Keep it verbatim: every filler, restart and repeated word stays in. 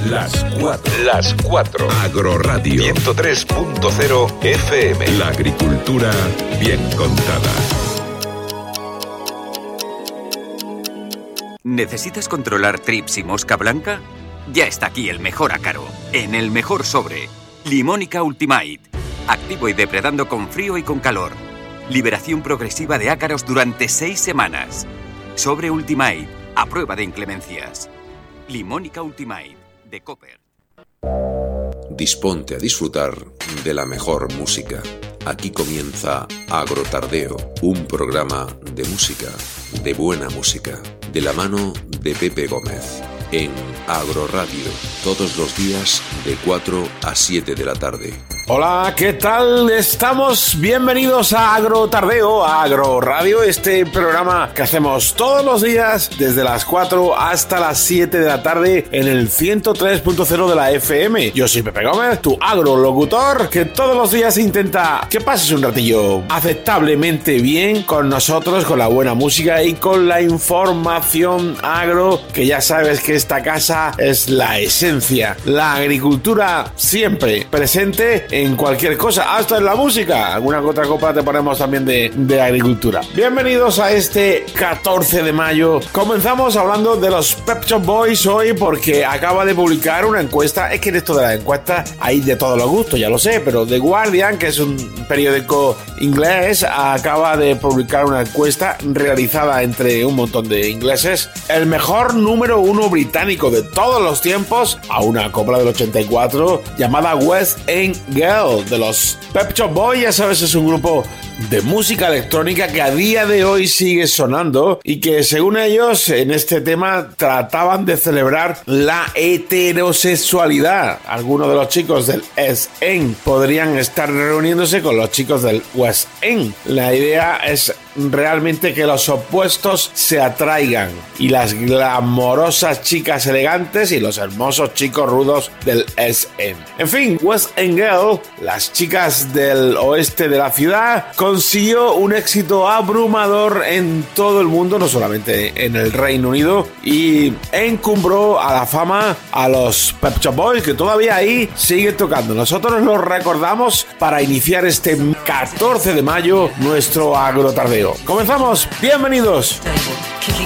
Las cuatro. Las cuatro. Agroradio. ciento tres punto cero F M. La agricultura bien contada. ¿Necesitas controlar trips y mosca blanca? Ya está aquí el mejor ácaro, en el mejor sobre. Limónica Ultimate. Activo y depredando con frío y con calor. Liberación progresiva de ácaros durante seis semanas. Sobre Ultimate, a prueba de inclemencias. Limónica Ultimate, de Copper. Disponte a disfrutar de la mejor música. Aquí comienza Agrotardeo, un programa de música, de buena música, de la mano de Pepe Gómez, en Agroradio, todos los días de cuatro a siete de la tarde. Hola, ¿qué tal? Estamos bienvenidos a Agrotardeo, a Agroradio, este programa que hacemos todos los días desde las cuatro hasta las siete de la tarde en el ciento tres punto cero de la F M. Yo soy Pepe Gómez, tu agrolocutor, que todos los días intenta que pases un ratillo aceptablemente bien con nosotros, con la buena música y con la información agro, que ya sabes que esta casa es la esencia, la agricultura siempre presente en cualquier cosa, hasta en la música. Alguna otra copa te ponemos también de, de agricultura. Bienvenidos a este catorce de mayo. Comenzamos hablando de los Pet Shop Boys hoy porque acaba de publicar una encuesta. Es que en esto de las encuestas hay de todos los gustos, ya lo sé, pero The Guardian, que es un periódico inglés, acaba de publicar una encuesta realizada entre un montón de ingleses. El mejor número uno británico de todos los tiempos, a una copla del ochenta y cuatro llamada West End Girl, de los Pet Shop Boys. Ya sabes, es un grupo de música electrónica que a día de hoy sigue sonando y que, según ellos, en este tema trataban de celebrar la heterosexualidad. Algunos de los chicos del East End podrían estar reuniéndose con los chicos del West End. La idea es realmente que los opuestos se atraigan y las glamorosas chicas elegantes y los hermosos chicos rudos del East End. En fin, West End Girl, las chicas del oeste de la ciudad, consiguió un éxito abrumador en todo el mundo, no solamente en el Reino Unido, y encumbró a la fama a los Pet Shop Boys, que todavía ahí siguen tocando. Nosotros los recordamos para iniciar este catorce de mayo nuestro Agrotardeo. Comenzamos, bienvenidos.